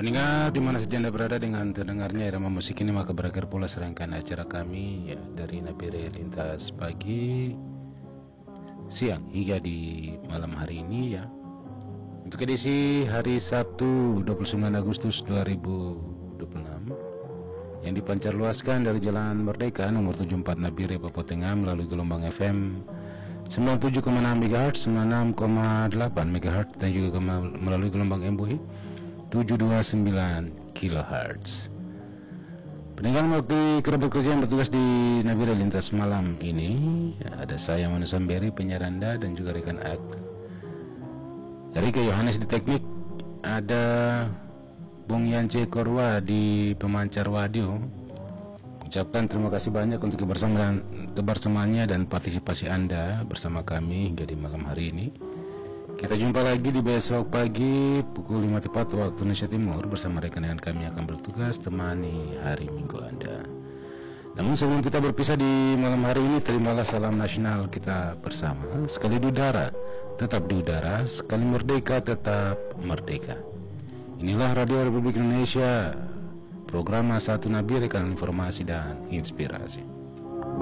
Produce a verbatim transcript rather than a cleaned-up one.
Pendengar di mana saja Anda berada, dengan terdengarnya irama musik ini maka berakhir pula serangkaian acara kami ya, dari Nabire Lintas pagi, siang hingga di malam hari ini ya. Untuk edisi hari Sabtu dua puluh sembilan Agustus dua ribu dua puluh enam yang dipancarluaskan dari Jalan Merdeka nomor tujuh puluh empat Nabire Papua Tengah melalui gelombang F M sembilan puluh tujuh koma enam megahertz, sembilan puluh enam koma delapan megahertz dan juga melalui gelombang M B U I tujuh ratus dua puluh sembilan kilohertz. Pendengar waktu kerabat kerja yang bertugas di Nabire Lintas malam ini ya, ada saya Manu Samberi penyiar Anda dan juga rekan Ak Rika Yohanes di teknik, ada Bung Yance Korwa di pemancar radio. Ucapkan terima kasih banyak untuk kebersamaan kebersamaannya dan partisipasi Anda bersama kami hingga di malam hari ini. Kita jumpa lagi di besok pagi pukul lima tepat waktu Indonesia Timur bersama rekan-rekan kami akan bertugas temani hari Minggu Anda. Namun sebelum kita berpisah di malam hari ini, terimalah salam nasional kita bersama. Sekali di udara, tetap di udara. Sekali merdeka, tetap merdeka. Inilah Radio Republik Indonesia, program satu Nabire, informasi dan inspirasi.